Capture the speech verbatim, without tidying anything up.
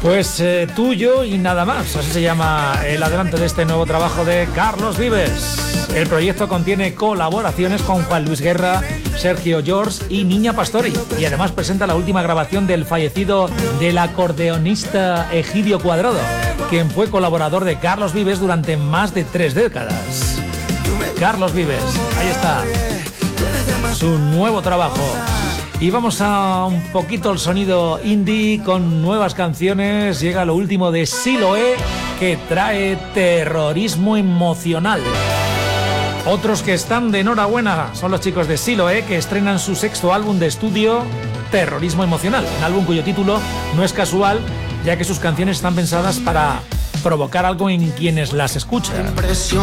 Pues eh, tuyo y nada más, así se llama el adelanto de este nuevo trabajo de Carlos Vives. El proyecto contiene colaboraciones con Juan Luis Guerra, Sergio George y Niña Pastori, y además presenta la última grabación del fallecido del acordeonista Egidio Cuadrado, quien fue colaborador de Carlos Vives durante más de tres décadas. Carlos Vives, ahí está, su nuevo trabajo. Y vamos a un poquito el sonido indie con nuevas canciones. Llega lo último de Siloé, que trae terrorismo emocional. Otros que están de enhorabuena son los chicos de Siloé, que estrenan su sexto álbum de estudio, Terrorismo Emocional, un álbum cuyo título no es casual, ya que sus canciones están pensadas para provocar algo en quienes las escuchan.